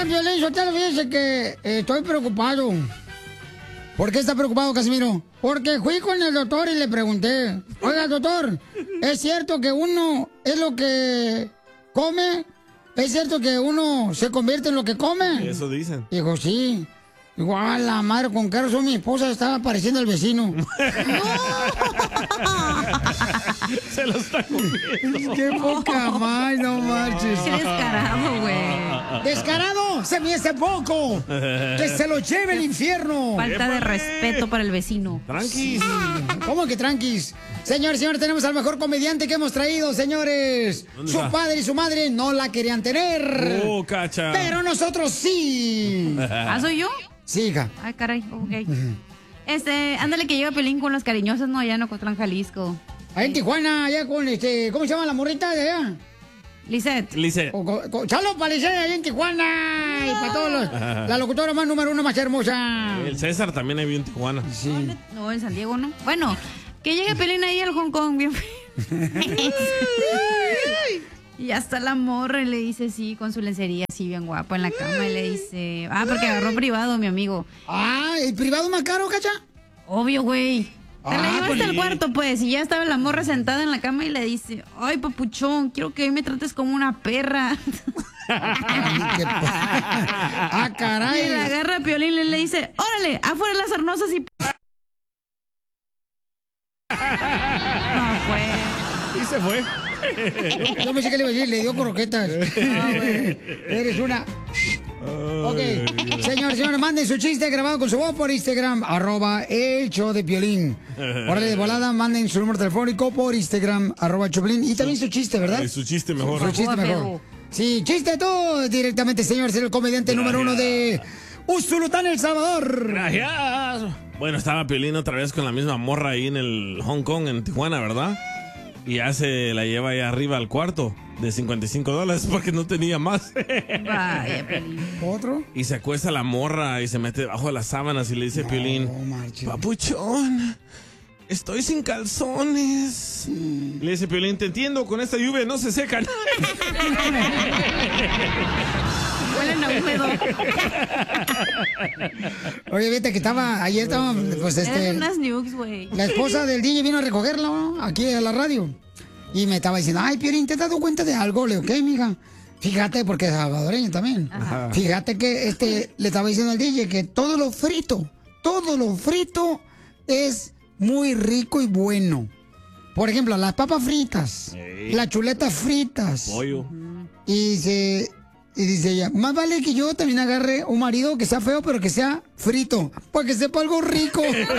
Violín, Sotelo, fíjese que estoy preocupado. ¿Por qué está preocupado, Casimiro? Porque fui con el doctor y le pregunté, oiga, doctor, ¿es cierto que uno es lo que come? ¿Es cierto que uno se convierte en lo que come? Eso dicen. Dijo, sí. Igual la madre con qué razón mi esposa estaba pareciendo al vecino. Se lo está comiendo. Qué poca más, no marches. Qué descarado, güey. ¡Descarado! ¡Se me hace poco! ¡Que se lo lleve el infierno! Falta de respeto para el vecino. Tranquis. ¿Cómo que tranquis? Señores, tenemos al mejor comediante que hemos traído, señores. Su padre y su madre no la querían tener. Oh, cacha. Pero nosotros sí. ¿Ah, soy yo? Sí, hija. Ay, caray, ok. Ándale que llega Pelín con las cariñosas, no, allá en Ocotlán, Jalisco. Ahí en Tijuana, allá con ¿cómo se llama la morrita de allá? Lisette. Saludos para Lisette allá en Tijuana. Y para todos los, la locutora más número uno más hermosa. El César también ahí en Tijuana. Sí. No, en San Diego, ¿no? Bueno, que llegue Pelín ahí al Hong Kong, bien. Y hasta la morra y le dice, sí, con su lencería así bien guapa en la cama. Y le dice, porque agarró privado, mi amigo. ¿El privado más caro, cacha? Obvio, güey. Te la llevaste al cuarto, pues, y ya estaba la morra sentada en la cama y le dice, ay, papuchón, quiero que hoy me trates como una perra. Caray. Y le agarra a Piolín y le dice, órale, afuera las arnosas y... No fue. Y se fue. Yo pensé que le iba a decir, le dio croquetas. Eres una... Ok, señores, manden su chiste grabado con su voz por Instagram, @el show de Piolín. Órale, de volada, manden su número telefónico por Instagram, @Choplin. Y también su chiste, ¿verdad? Su chiste mejor. Su chiste mejor. Sí, chiste tú directamente, señores, el comediante número uno de Usulután, El Salvador. Gracias. Bueno, estaba Piolín otra vez con la misma morra ahí en el Hong Kong, en Tijuana, ¿verdad? Y ya se la lleva ahí arriba al cuarto de $55 porque no tenía más. Vaya, Piolín. ¿Otro? Y se acuesta la morra y se mete debajo de las sábanas y le dice Piolín, papuchón, estoy sin calzones. Le dice Piolín, te entiendo, con esta lluvia no se secan. Huelen a húmedo. Oye, viste que ayer estaba, pues Eran unas nukes, güey. la esposa del DJ vino a recogerlo, ¿no? Aquí a la radio. Y me estaba diciendo, ay, Piolín, ¿te has dado cuenta de algo? Le digo, ¿qué, mija? Fíjate, porque es salvadoreño también. Ajá. Fíjate que le estaba diciendo al DJ que todo lo frito es muy rico y bueno. Por ejemplo, las papas fritas, las chuletas fritas. Pollo. Y dice ella, más vale que yo también agarre un marido que sea feo, pero que sea frito, para que sepa algo rico.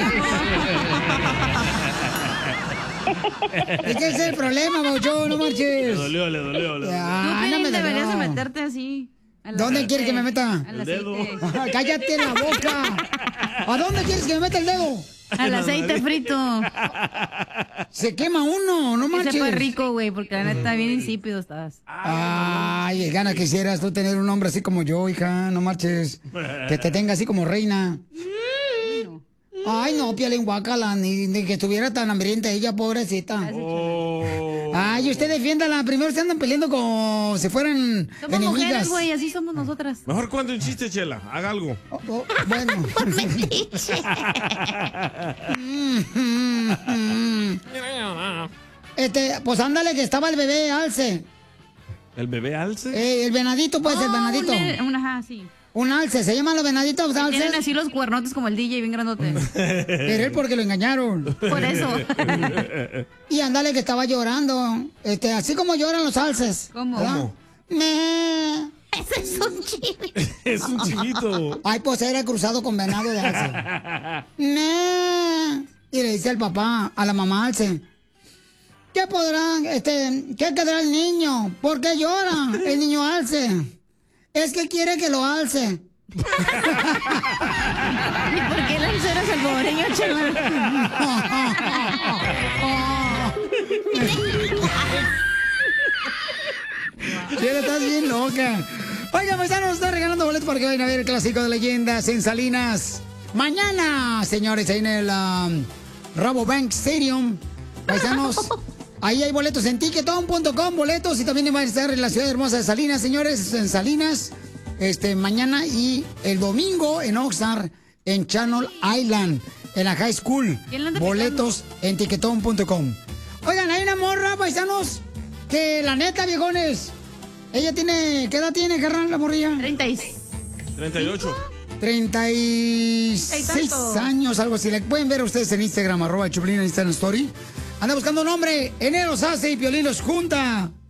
Es que ese es el problema, Bauchón, no marches. Le dolió. Tú, No Piolín, me deberías de dolió. meterte así. ¿Dónde quieres que me meta? Al El dedo. aceite. ¡Cállate la boca! ¿A dónde quieres que me meta el dedo? Al aceite frito. Se quema uno, no Que marches. sepa rico, güey, porque la neta bien insípido estás. Ay, gana quisieras tú tener un hombre así como yo, hija, no marches. Que te tenga así como reina. Ay, no, Piolín, guácala, ni que estuviera tan hambrienta ella, pobrecita. Ay, usted defiéndala. Primero se andan peleando como si fueran Somos enemigas. mujeres, güey, así somos nosotras. Mejor cuente un chiste, Chela. Haga algo. Bueno. Pues ándale, que estaba el bebé alce. ¿El bebé alce? El venadito, pues, el venadito. Ajá, sí. Un alce, se llaman los venaditos alces. Tienen así los cuernotes como el DJ, bien grandote. Pero él porque lo engañaron. Por eso. Y ándale que estaba llorando. Así como lloran los alces. ¿Cómo? ¿Verdad? Me. Ese es un chivito. Es un chiquito. Ay, pues era cruzado con venado de alce. Me. Y le dice al papá, a la mamá alce. ¿Qué podrán, qué quedará el niño? ¿Por qué llora el niño alce? Es que quiere que lo alce. ¿Y por qué el alce era salvadoreño, chaval? Chela, estás bien loca. Oiga, pues ya nos está regalando boletos para que vayan a ver el clásico de leyendas en Salinas. Mañana, señores, ahí en el Rabobank Stadium. Paisanos, ahí hay boletos en Ticketon.com, boletos. Y también va a estar en la ciudad hermosa de Salinas, señores, en Salinas. mañana y el domingo en Oxnard, en Channel Island, en la high school. Boletos en tiquetón.com. Oigan, hay una morra, paisanos, que la neta, viejones, ella tiene, ¿qué edad tiene, carnal, la morrilla? 38. 36 años, algo así. La pueden ver ustedes en Instagram, @Choplin en Instagram Story. Anda buscando un hombre, enero Sase y Piolín los junta